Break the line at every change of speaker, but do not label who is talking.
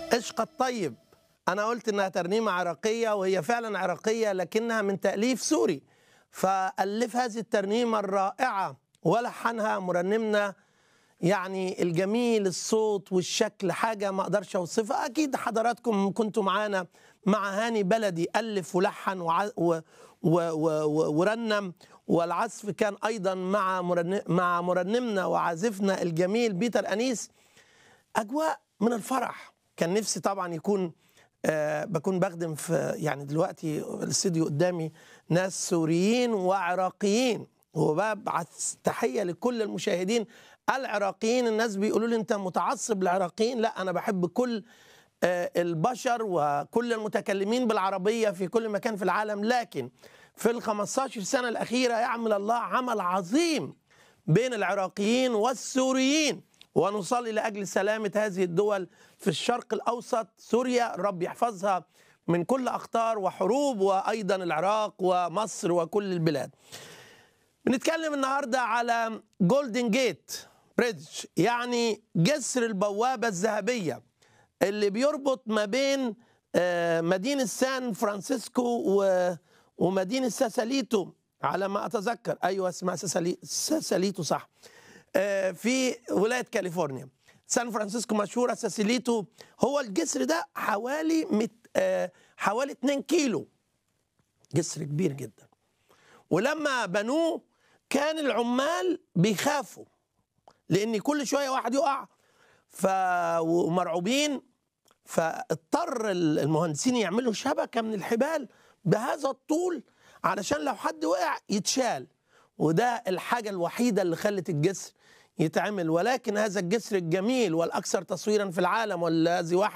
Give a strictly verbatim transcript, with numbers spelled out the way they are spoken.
عشق الطيب. أنا قلت إنها ترنيمة عراقية وهي فعلا عراقية لكنها من تأليف سوري، فألف هذه الترنيمة الرائعة ولحنها مرنمنا يعني الجميل، الصوت والشكل حاجة ما أقدرش أوصفها. أكيد حضراتكم كنتوا معانا مع هاني بلدي، ألف ولحن وع... و... و... و... ورنم، والعزف كان أيضا مع مرنم... مع مرنمنا وعازفنا الجميل بيتر أنيس. أجواء من الفرح. كان نفسي طبعا يكون آه بكون بخدم في يعني دلوقتي الاستديو قدامي ناس سوريين وعراقيين، وببعث تحية لكل المشاهدين العراقيين. الناس بيقولوا لي انت متعصب للعراقيين، لا انا بحب كل آه البشر وكل المتكلمين بالعربية في كل مكان في العالم، لكن في ال خمستاشر سنة الأخيرة يعمل الله عمل عظيم بين العراقيين والسوريين، ونصلي لأجل سلامة هذه الدول في الشرق الأوسط. سوريا الرب يحفظها من كل أخطار وحروب، وأيضا العراق ومصر وكل البلاد. بنتكلم النهاردة على جولدن جيت بريدج، يعني جسر البوابة الذهبية اللي بيربط ما بين مدينة سان فرانسيسكو ومدينة ساساليتو على ما أتذكر. أيوة اسمها ساساليتو صح، في ولاية كاليفورنيا. سان فرانسيسكو مشهورة، ساساليتو هو الجسر ده حوالي مت حوالي اتنين كيلو، جسر كبير جدا. ولما بنوه كان العمال بيخافوا لأن كل شوية واحد يقع ف... ومرعوبين، فاضطر المهندسين يعملوا شبكة من الحبال بهذا الطول علشان لو حد وقع يتشال. وده الحاجة الوحيدة اللي خلت الجسر يتعمل. ولكن هذا الجسر الجميل والأكثر تصويرا في العالم، والذي واحد